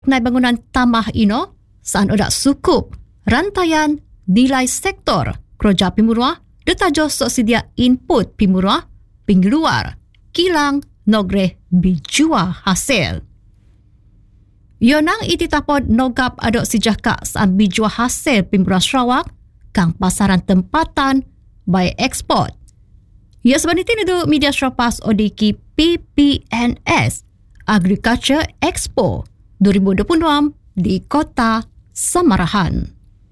naik bangunan tamah ino, saan odak sukup, rantaian, nilai sektor, kerja pimurah, detajo sok sedia input pimurah, pingluar, kilang, nogreh, bijua hasil. Yonang iti tapod nogap adok sijaka saan bijua hasil pimurah Sarawak, kang pasaran tempatan, by ekspor. Ia sebenarnya itu media serapas odiki PPNS Agriculture Expo 2026 di Kota Samarahan.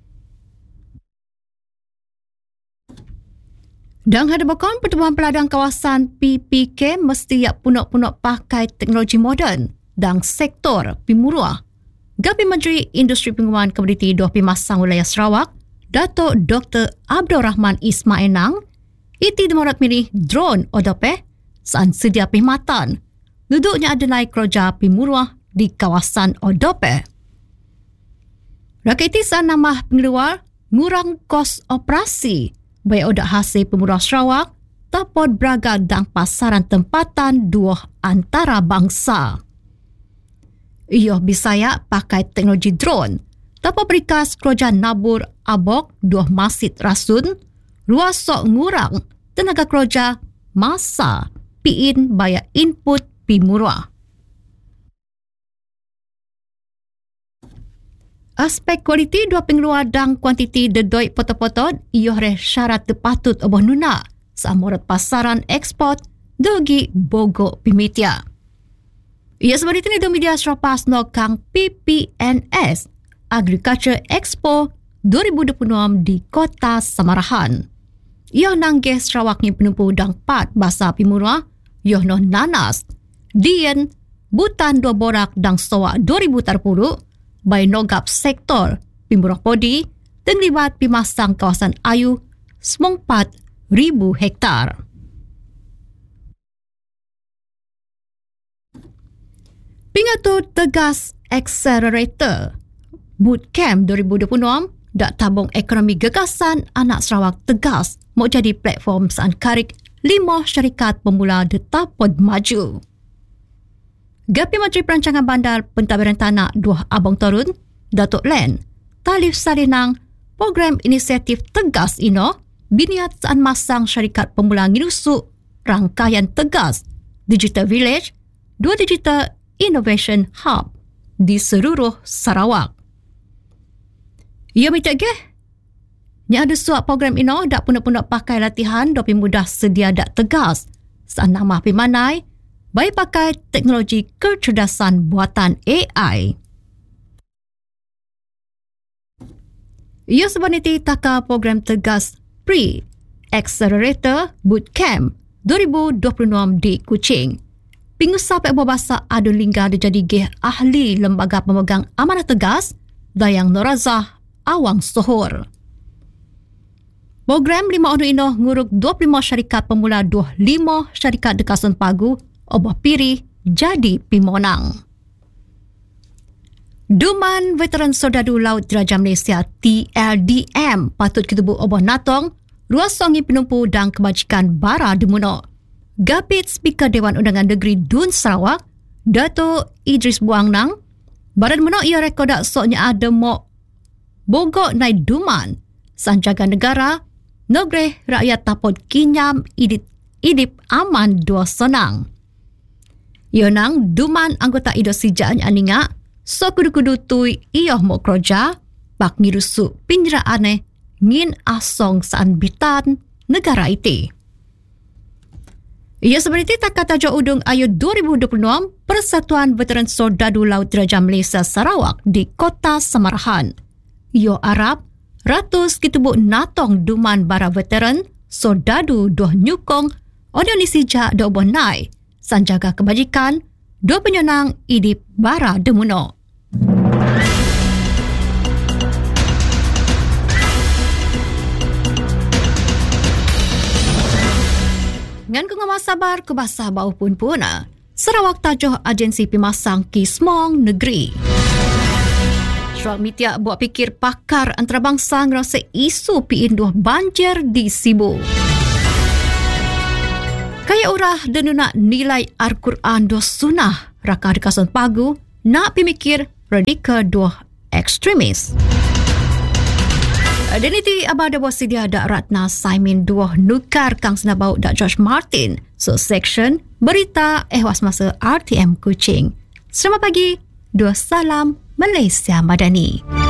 Dan hadapkan pertubuhan peladang kawasan PPK mesti yak punok-punok pakai teknologi moden dan sektor pimurah. Gapi Menteri Industri Pengumuman Komoditi Dua Pimasang Wilayah Sarawak, Datuk Dr. Abdul Rahman Ismail Nang, iti demorat milih drone odope saan sedia perkhidmatan. Duduknya adalah kerja pimurah di kawasan odope. Rakyat saan nama pengeluar ngurang kos operasi baik odak hasil pemurah Sarawak tapod beraga dan pasaran tempatan dua antara bangsa. Ia bisaya pakai teknologi drone tapod berikas kerja nabur abok dua masjid rasun ruas sok ngurang tenaga kerja masa piin baya input pimurah. Aspek kualiti dua pengeluar dan kuantiti dedoi potong-potong ia syarat terpatut oboh nuna seamorat pasaran ekspor dogi bogo pimitia. Ia sebenarnya itu media serapas no kang PPNS Agriculture Expo 2026 di Kota Samarahan. Ia nanggih Sarawak ni penumpu dan 4 bahasa pimurah, ia no nanas, dien, butan 2 borak dan soak 2000 tarpuru, by nogap sektor pimurah podi, dan libat pimasang kawasan ayu, 4,000 hektar. Pingatur tegas Accelerator Bootcamp 2026 dak tabung ekonomi gagasan anak Sarawak tegas mau jadi platform saan karik 5 syarikat pemula detapod maju. Gapi Menteri Perancangan Bandar Pentadbiran Tanah Dua Abang Torun, Datuk Len, Talif Salinang, program inisiatif tegas ino biniat saan masang syarikat pemula nginusuk rangkaian tegas Digital Village, 2 Digital Innovation Hub di seluruh Sarawak. Ia minta nya ada suap program ino dak pundak-pundak pakai latihan dopi mudah sedia dak tegas saan nama pimanai baik pakai teknologi kecerdasan buatan AI. Ia sebenarnya taka program tegas Pre-Accelerator Bootcamp 2026 di Kuching. Pengusaha pekebua bahasa Adun Lingga dijadi geh ahli lembaga pemegang amanah tegas Dayang Norazah Awang Sohor. Program 5 onu ino nguruk 25 syarikat pemula 25 syarikat dekasan pagu obah piri jadi pimonang. Duman Veteran Serdadu Laut Diraja Malaysia TLDM patut kitubu obah natong ruas songi penumpu dan kebajikan bara demuno. Gapit Speaker Dewan Undangan Negeri Dun Sarawak, Dato' Idris Buangnang, baran menok ia rekodak soknya ada mok bogok naik duman sanjaga negara Nogreh rakyat tapod kinyam idip aman dua senang. Yonang duman anggota ido sijaan aninga so kudu-kudu tui iyoh mo kroja bak ngirusu pinjeraane ngin asong saan bitan negara iti. Ia sebenarnya tak kata jo udung ayu 2026 Persatuan Veteran Serdadu Laut Diraja Malaysia Sarawak di Kota Samarahan. Ia Arab ratus kitubuk natong duman bara veteran Serdadu doh nyukong Indonesia jak do bonai sanjaga kebajikan do penyonang idip bara demuno. Ngan ku sabar ke bahasa bau pun Sarawak tajuh agensi pimasang Kismong Negeri. Sarawak Mitiak buat fikir pakar antarabangsa ngerasa isu piinduh banjir di Sibu. Kaya urah dan nak nilai Al-Quran do sunnah raka dekasan pagu nak pemikir radikal dua ekstremis. Dan itu abang ada wasidia dak Ratna Saimin dua nukar kang senabau dak George Martin. So section berita ehwas masa RTM Kuching. Selamat pagi, dua salam Malaysia Madani.